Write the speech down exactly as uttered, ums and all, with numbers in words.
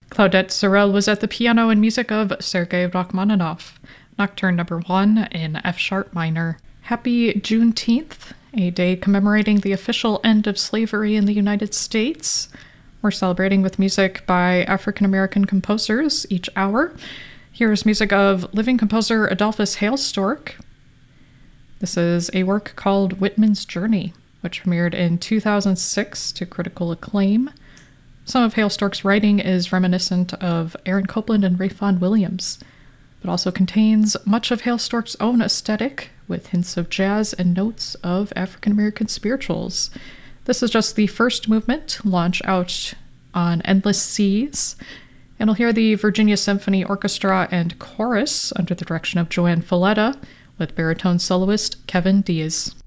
Claudette Sorel was at the piano and music of Sergei Rachmaninoff. Nocturne number one in F sharp minor. Happy Juneteenth, a day commemorating the official end of slavery in the United States. We're celebrating with music by African American composers each hour. Here's music of living composer Adolphus Hailstork. This is a work called Whitman's Journey, which premiered in two thousand six to critical acclaim. Some of Hailstork's writing is reminiscent of Aaron Copland and Ray Vaughan Williams, but also contains much of Hailstork's own aesthetic, with hints of jazz and notes of African American spirituals. This is just the first movement, launch out on Endless Seas, and we'll hear the Virginia Symphony Orchestra and Chorus under the direction of Joanne Falletta, with baritone soloist Kevin Diaz.